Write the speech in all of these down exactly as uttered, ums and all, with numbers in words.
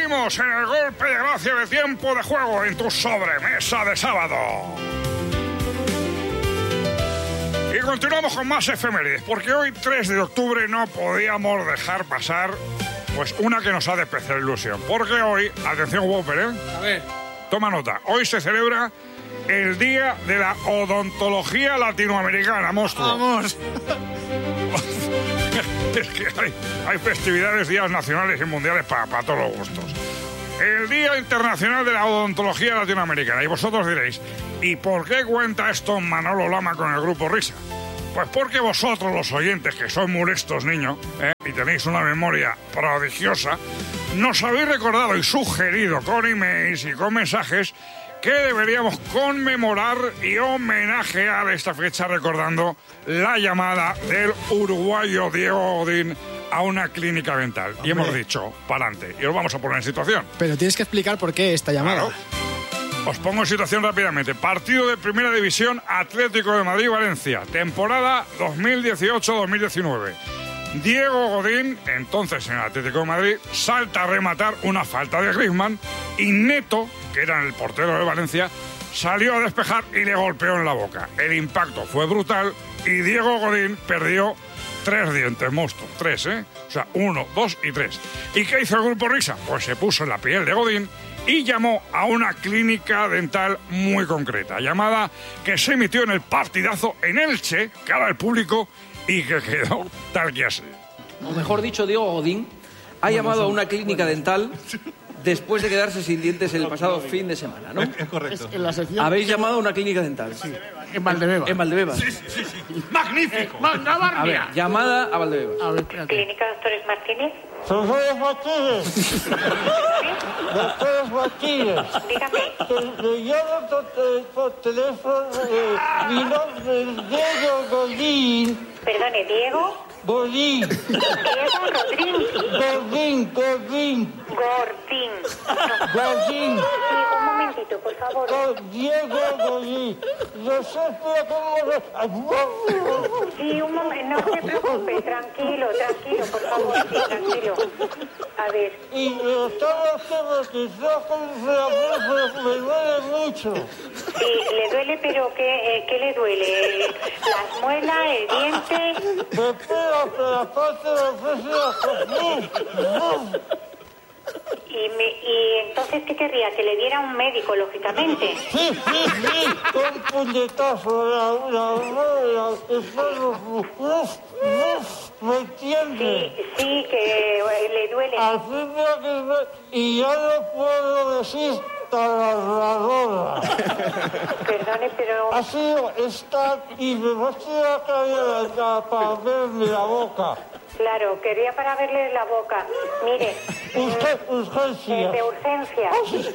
Seguimos en el golpe de gracia de tiempo de juego en tu sobremesa de sábado. Y continuamos con más efemérides, porque hoy, tres de octubre, no podíamos dejar pasar pues una que nos ha de especial ilusión. Porque hoy, atención, Whopper, ¿eh? A ver. Toma nota, hoy se celebra el Día de la Odontología Latinoamericana, monstruo. Vamos. Es que hay, hay festividades, días nacionales y mundiales para pa todos los gustos. El Día Internacional de la Odontología Latinoamericana. Y vosotros diréis, ¿y por qué cuenta esto Manolo Lama con el Grupo Risa? Pues porque vosotros, los oyentes, que sois muy listos, niños, ¿eh? y tenéis una memoria prodigiosa, nos habéis recordado y sugerido con emails y con mensajes que deberíamos conmemorar y homenajear esta fecha recordando la llamada del uruguayo Diego Godín a una clínica dental. Hombre. Y hemos dicho, para adelante, y os vamos a poner en situación. Pero tienes que explicar por qué esta llamada. Claro. Os pongo en situación rápidamente. Partido de Primera División, Atlético de Madrid-Valencia, temporada dos mil dieciocho dos mil diecinueve. Diego Godín, entonces en el Atlético de Madrid, salta a rematar una falta de Griezmann y Neto, que era el portero de Valencia, salió a despejar y le golpeó en la boca. El impacto fue brutal y Diego Godín perdió tres dientes, monstruos. Tres, ¿eh? O sea, uno, dos y tres. ¿Y qué hizo el Grupo Risa? Pues se puso en la piel de Godín y llamó a una clínica dental muy concreta, llamada que se emitió en el partidazo en Elche, cara al público, y que quedó tal que así. O mejor dicho, Diego Godín ha llamado a una clínica dental después de quedarse sin dientes el pasado fin de semana, ¿no? Es correcto. En la sección... Habéis llamado a una clínica dental. Sí. En Valdebebas. En Valdebebas. Sí, sí, sí. ¡Magnífico! Eh, no, a ver, llamada a Valdebebas. A ver, espérate. ¿Clínica Doctores Martínez? Doctores Martínez. Doctores Martínez. Dígame. Le llamo por, eh, por teléfono. Eh, mi nombre es Diego Godín. Perdone, ¿Diego? Godín. ¿Diego Rodrín? Godín, Godín. Gordín. Godín. Sí, un momentito, por favor. Oh, Diego Godín. No sé cómo... Sí, un momento, no se preocupe, tranquilo, tranquilo, por favor, sí, tranquilo. A ver. Y eh, estaba tematizado con la voz, me duele mucho. Sí, le duele, pero ¿qué, eh, ¿qué le duele? ¿Las muelas, el diente? Me pega por la parte de la frente. Y, me, y entonces, ¿qué querría? Que le diera un médico, lógicamente. Sí, sí, sí, un puñetazo, la, la, la, la, ¿me entiendes? Sí, sí, que le duele. Al fin que y ya no puedo decir taladradora. Perdone, pero... Ha sido esta y me va a tirar la para verme la boca. Claro, quería para verle la boca. Mire. Usted, urgencia. De urgencia.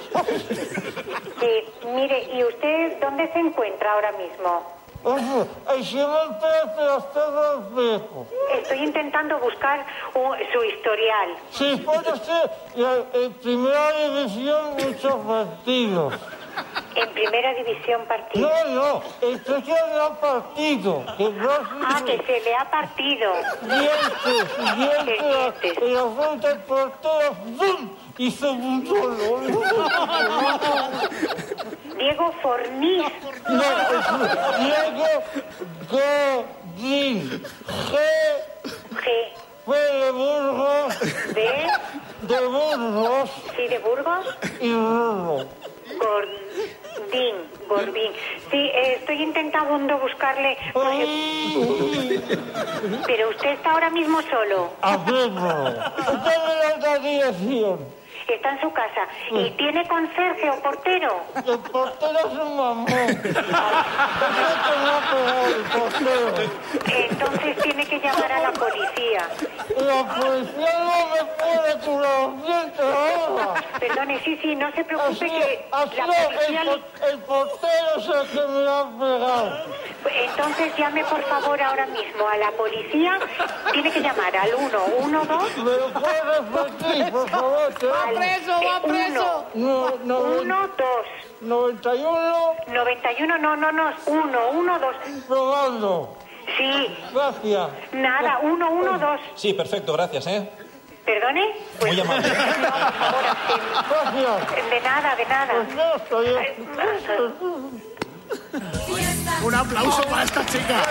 Sí, mire, ¿y usted dónde se encuentra ahora mismo? Oye, encima el pecho, hasta el espejo. Estoy intentando buscar un, su historial. Sí, puede ser. En primera división, muchos partidos. En primera división partido. No, no, el que se le ha partido. Que no ah, que se le ha partido. Dientes, dientes. En la frente del portero, ¡bum! Hizo un solo. Diego Fornís. No, es Diego Godín. G. G. Fue de Burgos. ¿De? De Burgos. Sí, de Burgos. Y Burgos. Gordín, Gordín. Sí, eh, estoy intentando buscarle... Porque... Pero usted está ahora mismo solo. A verlo. Usted me da la dirección. Está en su casa. ¿Y tiene conserje o portero? El portero es un mamón. ¿Qué te va a pegar el portero? Entonces tiene que llamar a la policía. La policía no me puede curar los dientes ahora. Perdone, sí, sí, no se preocupe Así, que así la policía... el, por, el portero es el que me ha pegado. Entonces llame por favor ahora mismo a la policía. Tiene que llamar al uno uno dos. ¿Me lo puedes repetir, por favor? Va preso, va preso. No, no, uno dos. noventa y uno. noventa y uno, no, no, no. uno uno dos. Probando. Sí. Gracias. Nada, uno uno dos. Sí, perfecto, gracias, ¿eh? ¿Perdone? Pues, Muy amable. no, por favor, Gracias. de nada, de nada. Pues ya está. Un aplauso para esta chica.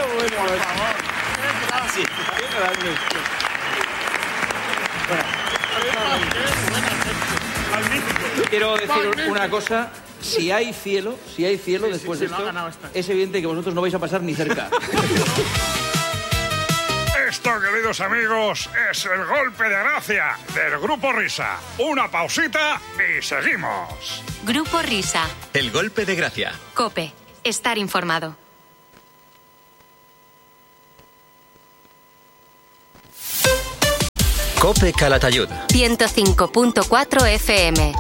Quiero decir una cosa. Si hay cielo, si hay cielo Sí, sí, después sí, de lo ha esto, ganado esta. es evidente que vosotros no vais a pasar ni cerca. Esto, queridos amigos, es el golpe de gracia del Grupo Risa. Una pausita y seguimos. Grupo Risa. El golpe de gracia. COPE. Estar informado. COPE Calatayud. ciento cinco punto cuatro F M.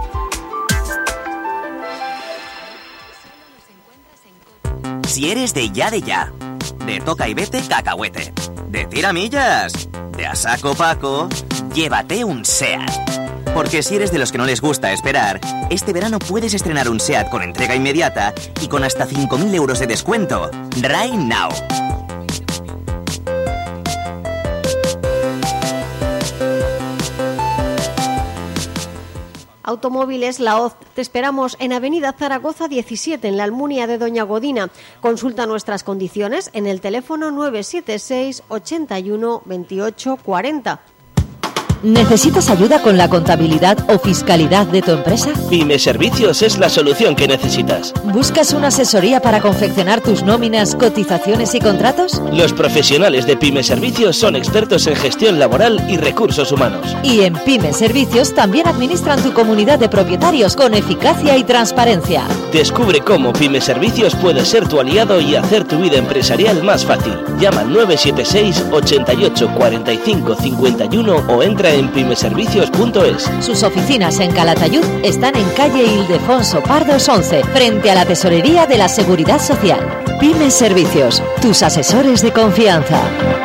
Si eres de ya de ya, de toca y vete cacahuete, de tiramillas, de a saco paco, llévate un SEAT. Porque si eres de los que no les gusta esperar, este verano puedes estrenar un SEAT con entrega inmediata y con hasta cinco mil euros de descuento. Right now. Automóviles La Hoz. Te esperamos en Avenida Zaragoza diecisiete, en la Almunia de Doña Godina. Consulta nuestras condiciones en el teléfono nueve siete seis, ochenta y uno, veintiocho, cuarenta. ¿Necesitas ayuda con la contabilidad o fiscalidad de tu empresa? Pyme Servicios es la solución que necesitas. ¿Buscas una asesoría para confeccionar tus nóminas, cotizaciones y contratos? Los profesionales de Pyme Servicios son expertos en gestión laboral y recursos humanos. Y en Pyme Servicios también administran tu comunidad de propietarios con eficacia y transparencia. Descubre cómo Pyme Servicios puede ser tu aliado y hacer tu vida empresarial más fácil. Llama al nueve siete seis, ochenta y ocho, cuarenta y cinco, cincuenta y uno o entra en pymeservicios punto es. Sus oficinas en Calatayud están en calle Ildefonso Pardos once, frente a la Tesorería de la Seguridad Social. Pyme Servicios, tus asesores de confianza.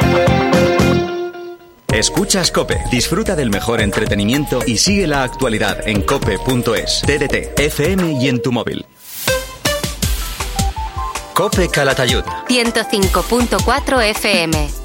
Escuchas COPE. Disfruta del mejor entretenimiento y sigue la actualidad en cope punto es, T D T, F M y en tu móvil. COPE Calatayud. ciento cinco punto cuatro F M.